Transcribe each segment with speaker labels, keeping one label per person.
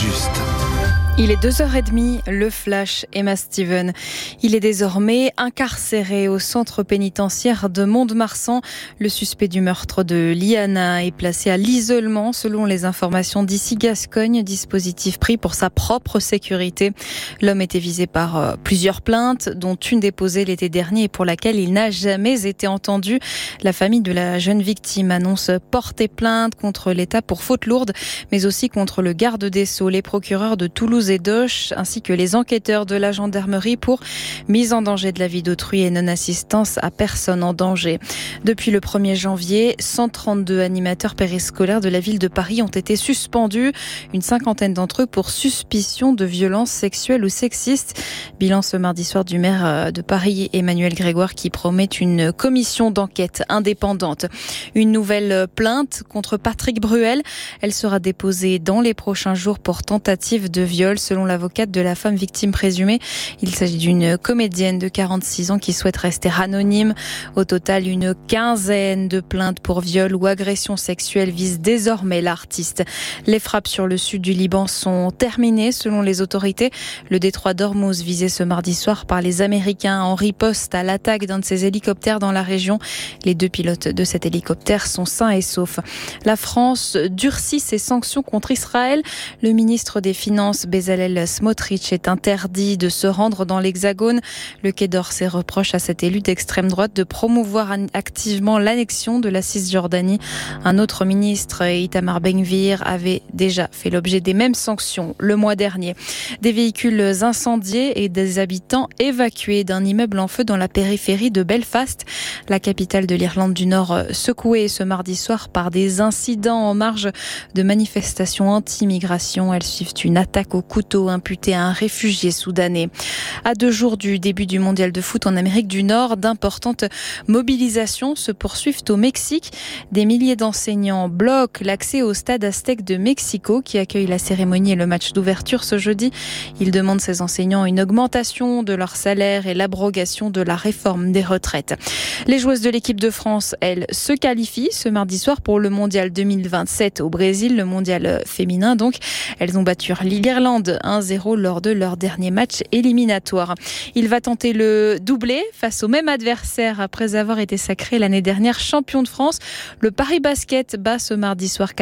Speaker 1: juste.
Speaker 2: Il est 2h30, le flash, Emma Steven. Il est désormais incarcéré au centre pénitentiaire de Mont-de-Marsan. Le suspect du meurtre de Liana est placé à l'isolement selon les informations d'ici Gascogne, dispositif pris pour sa propre sécurité. L'homme était visé par plusieurs plaintes, dont une déposée l'été dernier et pour laquelle il n'a jamais été entendu. La famille de la jeune victime annonce porter plainte contre l'État pour faute lourde, mais aussi contre le garde des Sceaux, les procureurs de Toulouse et d'Auch, ainsi que les enquêteurs de la gendarmerie pour mise en danger de la vie d'autrui et non-assistance à personne en danger. Depuis le 1er janvier, 132 animateurs périscolaires de la ville de Paris ont été suspendus, une cinquantaine d'entre eux pour suspicion de violences sexuelles ou sexistes. Bilan ce mardi soir du maire de Paris, Emmanuel Grégoire, qui promet une commission d'enquête indépendante. Une nouvelle plainte contre Patrick Bruel. Elle sera déposée dans les prochains jours pour tentative de viol. Selon l'avocate de la femme victime présumée, il s'agit d'une comédienne de 46 ans qui souhaite rester anonyme. Au total, une quinzaine de plaintes pour viol ou agression sexuelle visent désormais l'artiste. Les frappes sur le sud du Liban sont terminées selon les autorités. Le détroit d'Ormuz visé ce mardi soir par les Américains en riposte à l'attaque d'un de ces hélicoptères dans la région. Les 2 pilotes de cet hélicoptère sont sains et saufs. La France durcit ses sanctions contre Israël. Le ministre des Finances, Bezalel Smotrich, est interdit de se rendre dans l'Hexagone. Le Quai d'Orsay reproche à cet élu d'extrême droite de promouvoir activement l'annexion de la Cisjordanie. Un autre ministre, Itamar Ben-Gvir, avait déjà fait l'objet des mêmes sanctions le mois dernier. Des véhicules incendiés et des habitants évacués d'un immeuble en feu dans la périphérie de Belfast, la capitale de l'Irlande du Nord, secouée ce mardi soir par des incidents en marge de manifestations anti-immigration. Elles suivent une attaque au couteau imputée à un réfugié soudanais. À 2 jours du début du mondial de foot en Amérique du Nord, d'importantes mobilisations se poursuivent au Mexique. Des milliers d'enseignants bloquent l'accès au stade Aztec de Mexico qui accueille la cérémonie et le match d'ouverture ce jeudi. Ils demandent ces enseignants une augmentation de leur salaire et l'abrogation de la réforme des retraites. Les joueuses de l'équipe de France, elles, se qualifient ce mardi soir pour le mondial 2027 au Brésil, le mondial féminin donc. Elles ont battu l'Irlande 1-0 lors de leur dernier match éliminatoire. Il va tenter le doublé face au même adversaire après avoir été sacré l'année dernière champion de France. Le Paris Basket bat ce mardi soir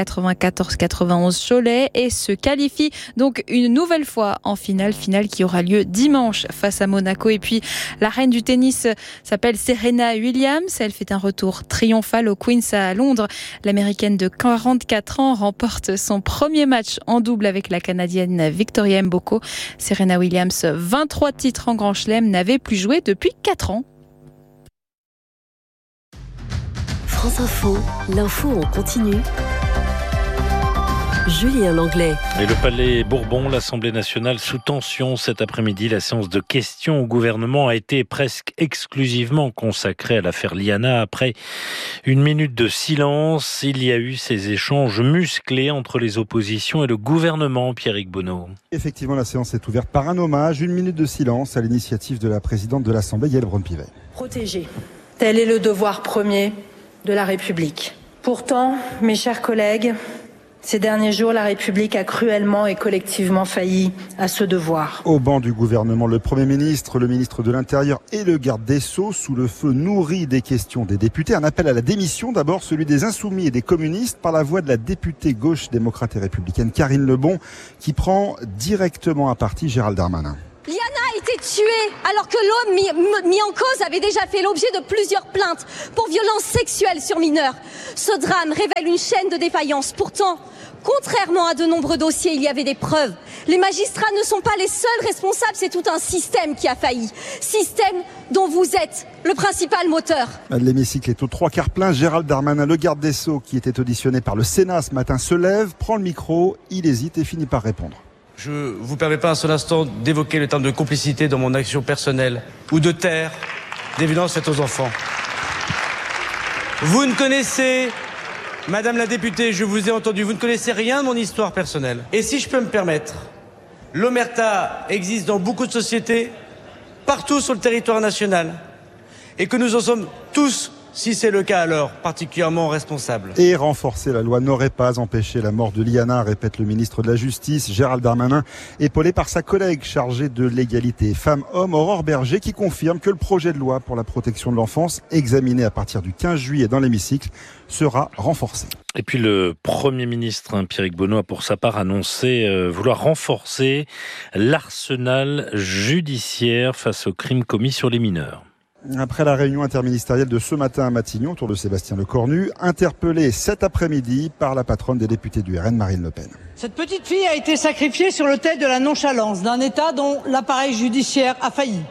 Speaker 2: 94-91 Cholet et se qualifie donc une nouvelle fois en finale qui aura lieu dimanche face à Monaco. Et puis la reine du tennis s'appelle Serena Williams. Elle fait un retour triomphal au Queen's à Londres. L'américaine de 44 ans remporte son premier match en double avec la Canadienne Victoria Mboko. Serena Williams, 23 titres en Grand Chelem, n'avait plus joué depuis 4 ans.
Speaker 3: France Info, l'info en continu. Julien Langlais.
Speaker 4: Et le Palais Bourbon, l'Assemblée nationale sous tension cet après-midi. La séance de questions au gouvernement a été presque exclusivement consacrée à l'affaire Liana. Après une minute de silence, il y a eu ces échanges musclés entre les oppositions et le gouvernement, Pierrick Bonneau.
Speaker 5: Effectivement, la séance est ouverte par un hommage, une minute de silence à l'initiative de la présidente de l'Assemblée, Yael Braun-Pivet.
Speaker 6: Protéger, tel est le devoir premier de la République. Pourtant, mes chers collègues, ces derniers jours, la République a cruellement et collectivement failli à ce devoir.
Speaker 5: Au banc du gouvernement, le Premier ministre, le ministre de l'Intérieur et le garde des Sceaux, sous le feu nourri des questions des députés. Un appel à la démission, d'abord celui des Insoumis et des communistes, par la voix de la députée gauche démocrate et républicaine Karine Lebon, qui prend directement à partie Gérald Darmanin.
Speaker 7: Liana a été tuée alors que l'homme mis en cause avait déjà fait l'objet de plusieurs plaintes pour violences sexuelles sur mineurs. Ce drame révèle une chaîne de défaillances. Pourtant, contrairement à de nombreux dossiers, il y avait des preuves. Les magistrats ne sont pas les seuls responsables, c'est tout un système qui a failli. Système dont vous êtes le principal moteur.
Speaker 5: L'hémicycle est aux 3/4 plein. Gérald Darmanin, le garde des Sceaux, qui était auditionné par le Sénat ce matin, se lève, prend le micro, il hésite et finit par répondre.
Speaker 8: Je ne vous permets pas un seul instant d'évoquer le terme de complicité dans mon action personnelle ou de taire des violences faites aux enfants. Vous ne connaissez, Madame la députée, je vous ai entendu, vous ne connaissez rien de mon histoire personnelle. Et si je peux me permettre, l'omerta existe dans beaucoup de sociétés, partout sur le territoire national, et que nous en sommes tous Si c'est le cas, alors particulièrement responsable.
Speaker 5: Et renforcer la loi n'aurait pas empêché la mort de Liana, répète le ministre de la Justice, Gérald Darmanin, épaulé par sa collègue chargée de l'égalité femmes-hommes, Aurore Berger, qui confirme que le projet de loi pour la protection de l'enfance, examiné à partir du 15 juillet dans l'hémicycle, sera renforcé.
Speaker 4: Et puis le Premier ministre, Pierrick Bonneau, a pour sa part annoncé vouloir renforcer l'arsenal judiciaire face aux crimes commis sur les mineurs.
Speaker 5: Après la réunion interministérielle de ce matin à Matignon autour de Sébastien Lecornu, interpellé cet après-midi par la patronne des députés du RN, Marine Le Pen.
Speaker 1: Cette petite fille a été sacrifiée sur l'autel de la nonchalance d'un État dont l'appareil judiciaire a failli.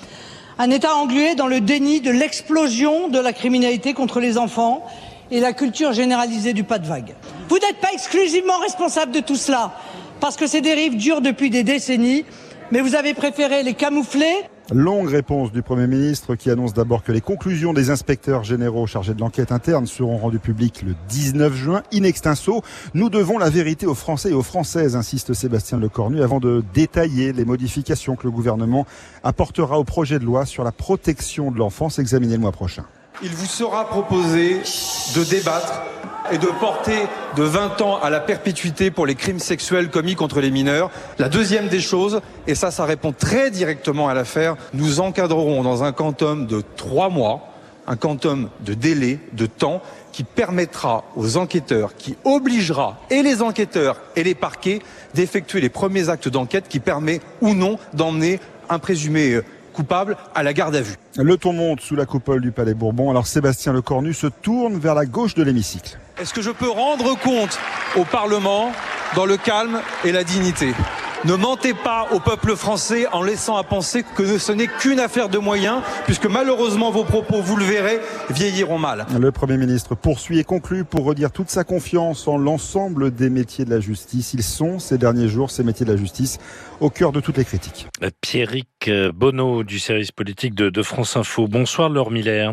Speaker 1: Un État englué dans le déni de l'explosion de la criminalité contre les enfants et la culture généralisée du pas de vague. Vous n'êtes pas exclusivement responsable de tout cela, parce que ces dérives durent depuis des décennies, mais vous avez préféré les camoufler.
Speaker 5: Longue réponse du Premier ministre qui annonce d'abord que les conclusions des inspecteurs généraux chargés de l'enquête interne seront rendues publiques le 19 juin, in extenso. Nous devons la vérité aux Français et aux Françaises, insiste Sébastien Lecornu, avant de détailler les modifications que le gouvernement apportera au projet de loi sur la protection de l'enfance examiné le mois prochain.
Speaker 9: Il vous sera proposé de débattre et de porter de 20 ans à la perpétuité pour les crimes sexuels commis contre les mineurs. La deuxième des choses, et ça répond très directement à l'affaire, nous encadrerons dans un quantum de 3 mois, un quantum de délai, de temps, qui permettra aux enquêteurs, qui obligera et les enquêteurs et les parquets d'effectuer les premiers actes d'enquête qui permet ou non d'emmener un présumé coupable à la garde à vue.
Speaker 5: Le ton monte sous la coupole du Palais Bourbon. Alors Sébastien Lecornu se tourne vers la gauche de l'hémicycle.
Speaker 9: Est-ce que je peux rendre compte au Parlement dans le calme et la dignité ? Ne mentez pas au peuple français en laissant à penser que ce n'est qu'une affaire de moyens, puisque malheureusement vos propos, vous le verrez, vieilliront mal.
Speaker 5: Le Premier ministre poursuit et conclut pour redire toute sa confiance en l'ensemble des métiers de la justice. Ils sont, ces derniers jours, ces métiers de la justice, au cœur de toutes les critiques.
Speaker 4: Pierrick Bonneau du service politique de France Info. Bonsoir Laure Miller.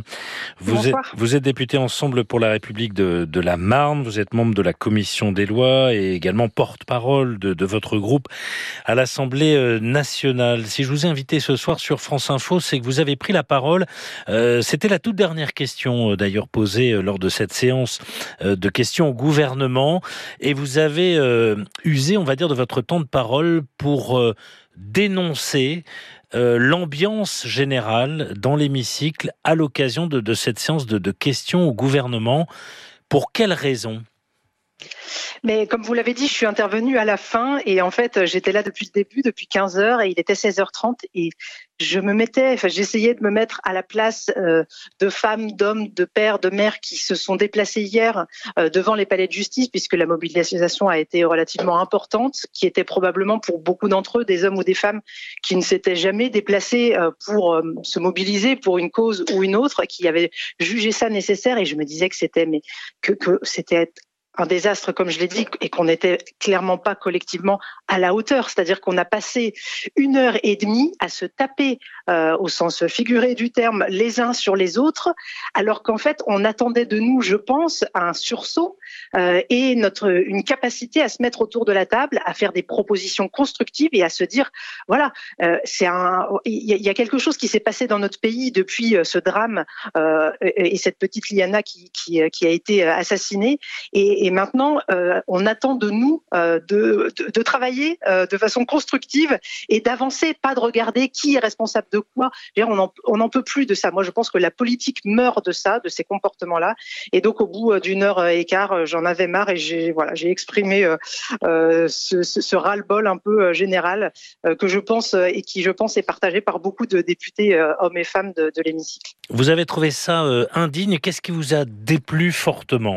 Speaker 4: Vous êtes député Ensemble pour la République de la Marne. Vous êtes membre de la commission des lois et également porte-parole de votre groupe à l'Assemblée nationale. Si je vous ai invité ce soir sur France Info, c'est que vous avez pris la parole. C'était la toute dernière question d'ailleurs posée lors de cette séance de questions au gouvernement. Et vous avez usé, on va dire, de votre temps de parole pour dénoncer l'ambiance générale dans l'hémicycle à l'occasion de cette séance de questions au gouvernement. Pour quelles raisons ?
Speaker 10: Mais comme vous l'avez dit, je suis intervenue à la fin et en fait, j'étais là depuis le début, depuis 15h et il était 16h30 et j'essayais de me mettre à la place de femmes, d'hommes, de pères, de mères qui se sont déplacés hier devant les palais de justice puisque la mobilisation a été relativement importante, qui était probablement pour beaucoup d'entre eux des hommes ou des femmes qui ne s'étaient jamais déplacés pour se mobiliser pour une cause ou une autre, qui avaient jugé ça nécessaire et je me disais que c'était un désastre, comme je l'ai dit, et qu'on n'était clairement pas collectivement à la hauteur. C'est-à-dire qu'on a passé 1h30 à se taper, au sens figuré du terme, les uns sur les autres, alors qu'en fait, on attendait de nous, je pense, un sursaut et une capacité à se mettre autour de la table, à faire des propositions constructives et à se dire, voilà, il y a quelque chose qui s'est passé dans notre pays depuis ce drame et cette petite Liana qui a été assassinée. Et maintenant, on attend de nous de travailler de façon constructive et d'avancer, pas de regarder qui est responsable de quoi. On n'en peut plus de ça. Moi, je pense que la politique meurt de ça, de ces comportements-là. Et donc, au bout d'1h15, j'en avais marre et j'ai exprimé ce ras-le-bol un peu général que je pense et qui, je pense, est partagé par beaucoup de députés hommes et femmes de l'hémicycle.
Speaker 4: Vous avez trouvé ça indigne. Qu'est-ce qui vous a déplu fortement ?